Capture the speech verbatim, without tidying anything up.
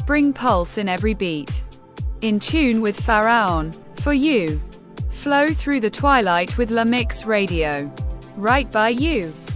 spring pulse in every beat. In tune with Pharaon. For you. Flow through the twilight with La Mix Radio. Right by you.